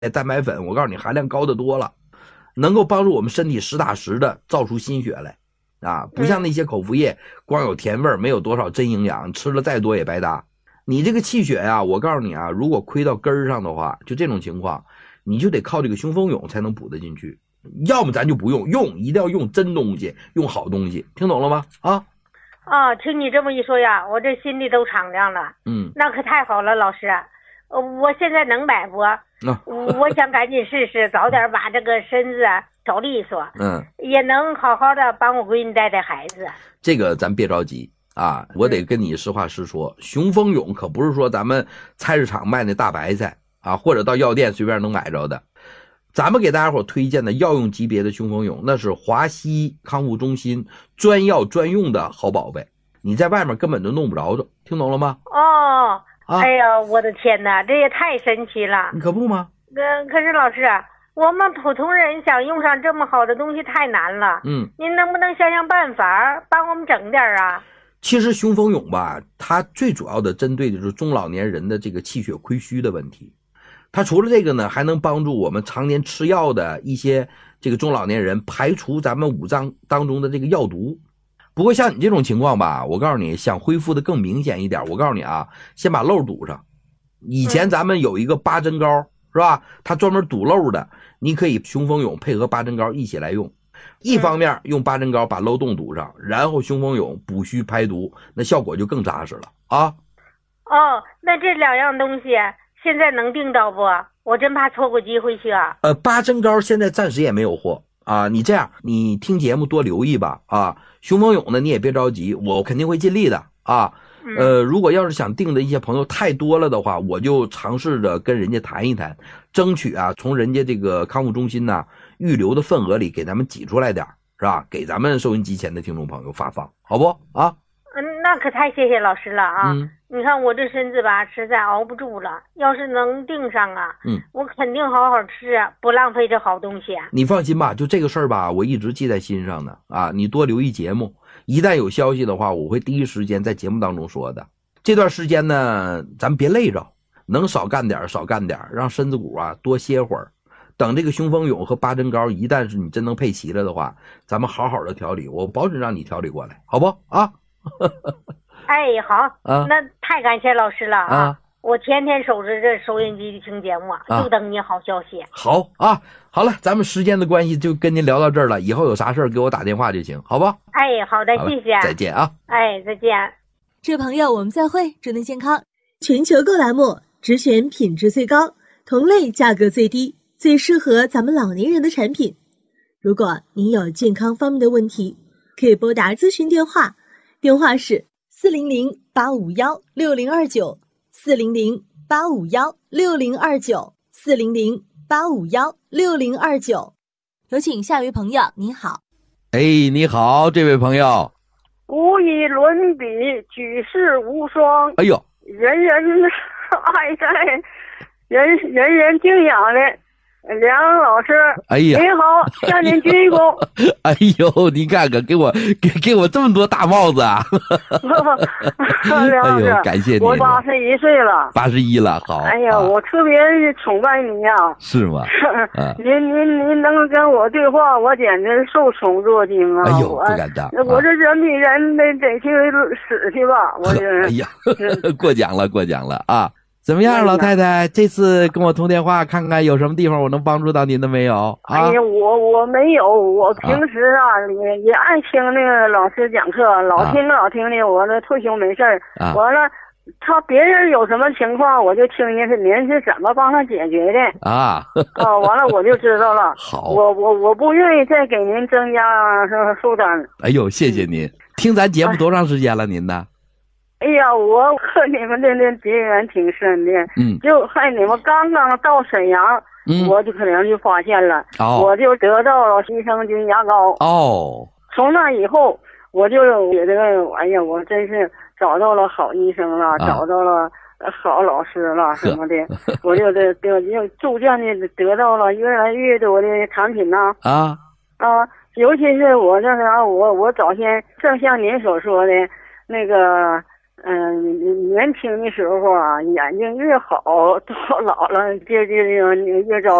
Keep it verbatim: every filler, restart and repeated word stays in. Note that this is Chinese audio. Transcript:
蛋白粉，我告诉你含量高得多了，能够帮助我们身体实打实的造出心血来啊，不像那些口服液光有甜味，没有多少真营养，吃了再多也白搭。你这个气血呀、啊，我告诉你啊，如果亏到根儿上的话，就这种情况，你就得靠这个雄风勇才能补得进去，要么咱就不用，用一定要用真东西，用好东西，听懂了吗？啊。 哦，听你这么一说呀，我这心里都敞亮了。 嗯， 那可太好了，老师。呃，我现在能买不？啊、我想赶紧试试，早点把这个身子调利索。嗯，也能好好的帮我闺女带带孩子。 这个咱别着急啊，我得跟你实话实说，嗯、雄风勇可不是说咱们菜市场卖那大白菜啊，或者到药店随便能买着的。咱们给大家伙推荐的药用级别的雄风勇，那是华西康复中心专药专用的好宝贝，你在外面根本就弄不着的，听懂了吗？ 哦，啊、哎呀，我的天哪，这也太神奇了！ 你可不吗？ 呃，可是老师，我们普通人想用上这么好的东西太难了。嗯，您能不能想想办法帮我们整点啊？ 其实雄风勇吧，它最主要的针对的就是中老年人的这个气血亏虚的问题。它除了这个呢，还能帮助我们常年吃药的一些这个中老年人排除咱们五脏当中的这个药毒。不过像你这种情况吧，我告诉你，想恢复的更明显一点，我告诉你啊，先把漏堵上。以前咱们有一个八珍膏，是吧？它专门堵漏的，你可以雄风勇配合八珍膏一起来用。一方面用八珍膏把漏洞堵上，然后雄风勇补虚排毒，那效果就更扎实了啊。 哦，那这两样东西现在能订到不？我真怕错过机会去啊。 呃，八珍膏现在暂时也没有货啊。你这样，你听节目多留意吧啊。雄风勇呢，你也别着急，我肯定会尽力的啊。呃，如果要是想订的一些朋友太多了的话，我就尝试着跟人家谈一谈，争取啊从人家这个康复中心呢预留的份额里给咱们挤出来点，是吧？给咱们收音机前的听众朋友发放，好不啊？ 嗯，那可太谢谢老师了啊！嗯，你看我这身子吧，实在熬不住了。要是能订上啊，嗯，我肯定好好吃，不浪费这好东西。 你放心吧，就这个事儿吧，我一直记在心上呢。啊，你多留意节目，一旦有消息的话，我会第一时间在节目当中说的。这段时间呢，咱别累着，能少干点少干点，让身子骨啊多歇会儿。等这个雄风勇和八珍膏一旦是你真能配齐了的话，咱们好好的调理，我保准让你调理过来，好不啊？ 哎，好、啊，那太感谢老师了啊！啊我天天守着这收音机听节目啊，就等你好消息。 好啊，好了，咱们时间的关系就跟您聊到这儿了，以后有啥事儿给我打电话就行，好吧？ 哎，好的，谢谢， 再见啊！ 哎，再见。 这朋友，我们再会，祝您健康。全球购栏目只选品质最高、同类价格最低、最适合咱们老年人的产品。如果您有健康方面的问题，可以拨打咨询电话。电话是四零零八五幺六零二九，四零零八五幺六零二九，四零零八五幺六零二九。有请下一位朋友，您好。 哎，你好，这位朋友。 无以伦比，举世无双。 哎呦， 人人爱戴，人人人敬仰的梁老师， 哎呀， 您好，向您鞠躬。 哎呦，你看看，给我给给我这么多大帽子啊！ 梁老师， 哎呦，感谢你， 我八十一岁了， 八十一了，好。 哎呀，啊、我特别崇拜你呀、啊， 是吗？ 啊、您您您能跟我对话，我简直受宠若惊啊！ 哎呦，不敢当， 我这人比人得得去死去吧，我这。 哎呀，过奖了，过奖了啊！怎么样，老太太？这次跟我通电话，看看有什么地方我能帮助到您的没有？啊、 哎呀，我我没有，我平时啊、啊、也也爱听那个老师讲课，老听老听的。我这退休没事儿，啊、完了他别人有什么情况，我就听听是您是怎么帮他解决的啊。 啊，完了我就知道了。 好， 我我我不愿意再给您增加负担。 哎呦，谢谢您！嗯、听咱节目多长时间了，您呢？ 哎呀，我和你们的那结缘挺深的，嗯，就害你们刚刚到沈阳，嗯，我就可能就发现了，哦，我就得到了益生菌牙膏， 哦， 从那以后，我就觉得，哎呀，我真是找到了好医生了，啊、找到了好老师了什么的，我就得得就逐渐的得到了越来越多的产品呢，啊啊，尤其是我这个，我我早先正像您所说的那个。 嗯，年轻的时候啊，眼睛越好，到老了就就越着